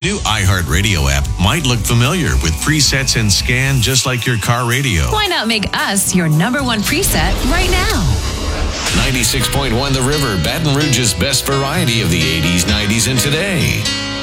New iHeartRadio app might look familiar with presets and scan just like your car radio. Why not make us your number one preset right now? 96.1 The River, Baton Rouge's best variety of the 80s, 90s, and today.